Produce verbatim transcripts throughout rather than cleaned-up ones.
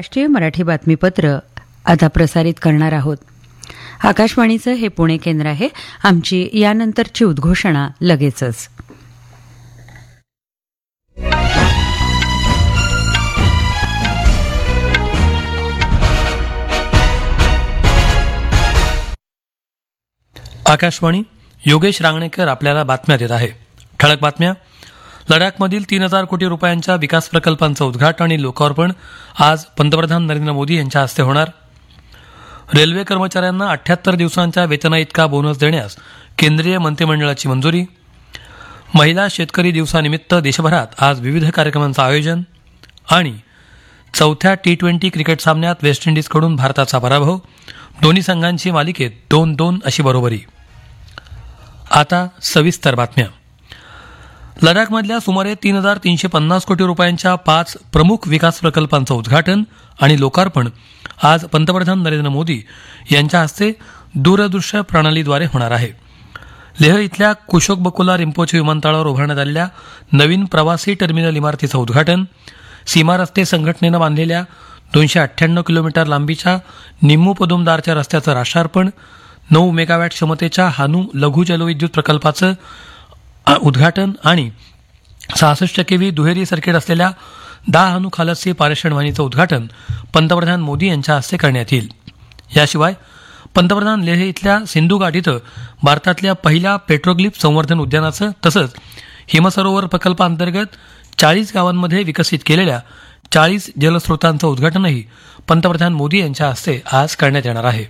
राष्ट्रीय मराठी बातमीपत्र आता प्रसारित करणार आहोत. आकाशवाणीचं हे पुणे केंद्र आहे. आमची यानंतरची उद्घोषणा लगेचच. आकाशवाणी. योगेश रांगणेकर आपल्याला बातम्या देत आहे. ठळक बातम्या. लडाखमधील तीन हजार कोटी रुपयांच्या विकास प्रकल्पांचं उद्घाटन आणि लोकार्पण आज पंतप्रधान नरेंद्र मोदी यांच्या हस्ते होणार. रेल्वे कर्मचाऱ्यांना अठ्ठ्याहत्तर दिवसांच्या वेतनाइतका बोनस देण्यास केंद्रीय मंत्रिमंडळाची मंजुरी. महिला शेतकरी दिवसानिमित्त देशभरात आज विविध कार्यक्रमांचं आयोजन. आणि चौथ्या टी ट्वेंटी क्रिकेट सामन्यात वेस्ट इंडिजकडून भारताचा पराभव. दोन्ही संघांची मालिकेत दोन दोन अशी बरोबरी. आता सविस्तर बातम्या. लडाखमधल्या सुमारे तीन हजार तीनशे पन्नास कोटी रुपयांच्या पाच प्रमुख विकास प्रकल्पांचं उद्घाटन आणि लोकार्पण आज पंतप्रधान नरेंद्र मोदी यांच्या हस्ते दूरदृश्य प्रणालीद्वारे होणार आहे. लेह इथल्या कुशोक बकुला रिम्पोचे विमानतळावर उभारण्यात आलेल्या नवीन प्रवासी टर्मिनल इमारतीचं उद्घाटन, सीमा रस्ते संघटनेनं बांधलेल्या दोनशे अठ्ठ्याण्णव किलोमीटर लांबीच्या निम्मू पदुमदारच्या रस्त्याचं राष्ट्रार्पण, नऊ मेगावॅट क्षमतेच्या हानू लघु जलविद्युत प्रकल्पाचं उद्घाटन आणि सहासष्ट केव्ही दुहेरी सर्किट असलेल्या दहा हानू खालसी पारेषण वाहिनीचं उद्घाटन पंतप्रधान मोदी यांच्या हस्ते करण्यात येईल. याशिवाय पंतप्रधान लेह इथल्या सिंधू घाट इथं भारतातल्या पहिल्या पेट्रोग्लिफ संवर्धन उद्यानाचं तसंच हिमसरोवर प्रकल्पाअंतर्गत चाळीस गावांमध्ये विकसित केलेल्या चाळीस जलस्रोतांचं उद्घाटनही पंतप्रधान मोदी यांच्या हस्ते आज करण्यात येणार आहे.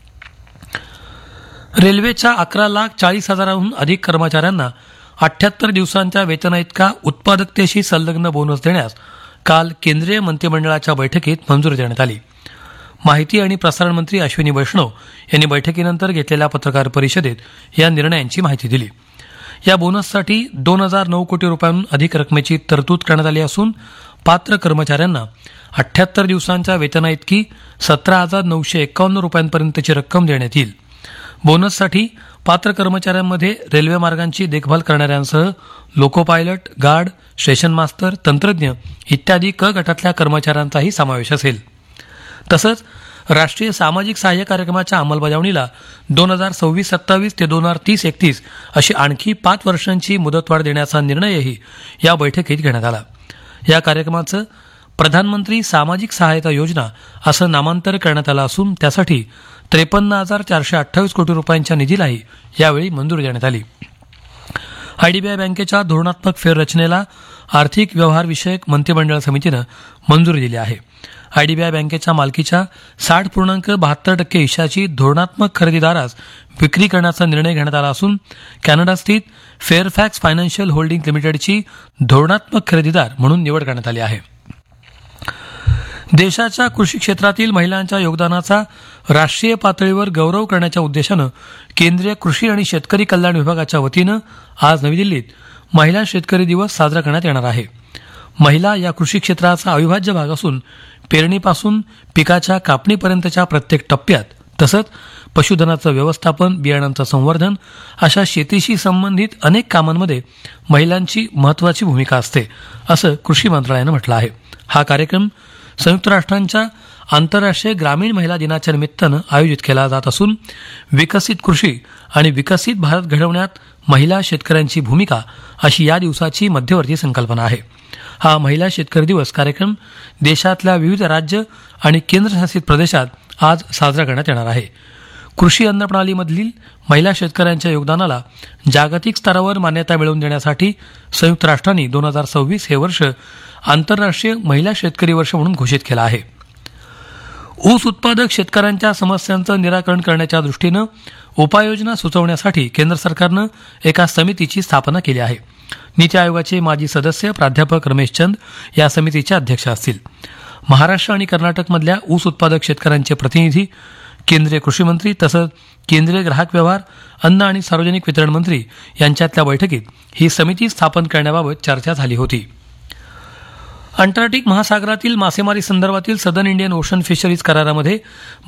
रेल्वेच्या अकरा लाख चाळीस हजारांहून अधिक कर्मचाऱ्यांना अठ्ठ्याहत्तर दिवसांच्या वेतनाइतका उत्पादकतेशी संलग्न बोनस देण्यास काल केंद्रीय मंत्रिमंडळाच्या बैठकीत मंजुरी देण्यात आली. माहिती आणि प्रसारण मंत्री अश्विनी वैष्णव यांनी बैठकीनंतर घेतलेल्या पत्रकार परिषदेत या निर्णयांची माहिती दिली. या बोनससाठी दोन हजार नऊ कोटी रुपयांहून अधिक रकमेची तरतूद करण्यात आली असून पात्र कर्मचाऱ्यांना अठ्ठ्याहत्तर दिवसांच्या वेतनाइतकी सतरा हजार नऊशे एक्कावन्न रुपयांपर्यंतची रक्कम देण्यात येईल. बोनससाठी पात्र कर्मचाऱ्यांमध्ये रेल्वे मार्गांची देखभाल करणाऱ्यांसह लोको पायलट, गार्ड, स्टेशन मास्तर, तंत्रज्ञ इत्यादी क गटातल्या कर्मचाऱ्यांचाही समावेश असेल. तसंच राष्ट्रीय सामाजिक सहाय्य कार्यक्रमाच्या अंमलबजावणीला दोन हजार सव्वीस सत्तावीस ते दोन हजार तीस एकतीस अशी आणखी पाच वर्षांची मुदतवाढ देण्याचा निर्णयही या बैठकीत घेण्यात आला. या कार्यक्रमाचं प्रधानमंत्री सामाजिक सहायता योजना असं नामांतर करण्यात आलं असून त्यासाठी त्रेपन्न हजार चारशे अठ्ठावीस कोटी रुपयांच्या निधीलाही यावेळी मंजुरी देण्यात आली. आयडीबीआय बँकेच्या धोरणात्मक फेररचनेला आर्थिक व्यवहार विषयक मंत्रिमंडळ समितीनं मंजुरी दिली आहे. आयडीबीआय बँकेच्या मालकीच्या साठ पूर्णांक बहात्तर टक्के हिश्शाची धोरणात्मक खरेदीदारास विक्री करण्याचा निर्णय घेण्यात आला असून कॅनडास्थित फेअरफॅक्स फायनान्शियल होल्डिंग लिमिटेडची धोरणात्मक खरेदीदार म्हणून निवड करण्यात आली आहे. देशाच्या कृषी क्षेत्रातील महिलांच्या योगदानाचा राष्ट्रीय पातळीवर गौरव करण्याच्या उद्देशानं केंद्रीय कृषी आणि शेतकरी कल्याण विभागाच्या वतीनं आज नवी दिल्लीत महिला शेतकरी दिवस साजरा करण्यात येणार आहे. महिला या कृषी क्षेत्राचा अविभाज्य भाग असून पेरणीपासून पिकाच्या कापणीपर्यंतच्या प्रत्येक टप्प्यात तसंच पशुधनाचं व्यवस्थापन, बियाणांचं संवर्धन अशा शेतीशी संबंधित अनेक कामांमध्ये महिलांची महत्त्वाची भूमिका असते असं कृषी मंत्रालयानं म्हटलं आहे. हा कार्यक्रम संयुक्त राष्ट्रांच्या आंतरराष्ट्रीय ग्रामीण महिला दिनाच्या निमित्तानं आयोजित केला जात असून विकसित कृषी आणि विकसित भारत घडवण्यात महिला शेतकऱ्यांची भूमिका अशी या दिवसाची मध्यवर्ती संकल्पना आहे. हा महिला शेतकरी दिवस कार्यक्रम देशातल्या विविध राज्य आणि केंद्रशासित प्रदेशात आज साजरा करण्यात येणार आहे. कृषी अन्न प्रणालीमधील महिला शेतकऱ्यांच्या योगदानाला जागतिक स्तरावर मान्यता मिळवून देण्यासाठी संयुक्त राष्ट्रांनी दोन हजार सव्वीस हे वर्ष आंतरराष्ट्रीय महिला शेतकरी वर्ष म्हणून घोषित केलं आहे. ऊस उत्पादक शेतकऱ्यांच्या समस्यांचं निराकरण करण्याच्या दृष्टीनं उपाययोजना सुचवण्यासाठी केंद्र सरकारनं एका समितीची स्थापना केली आहे. नीती आयोगाचे माजी सदस्य प्राध्यापक रमेश चंद या समितीचे अध्यक्ष असतील. महाराष्ट्र आणि कर्नाटकमधल्या ऊस उत्पादक शेतकऱ्यांचे प्रतिनिधी, केंद्रीय कृषी मंत्री तसंच केंद्रीय ग्राहक व्यवहार, अन्न आणि सार्वजनिक वितरण मंत्री यांच्यातल्या बैठकीत ही समिती स्थापन करण्याबाबत चर्चा झाली होती. अंटार्क्टिक महासागरातील मासेमारी संदर्भातील सदर्न इंडियन ओशन फिशरीज करारामध्ये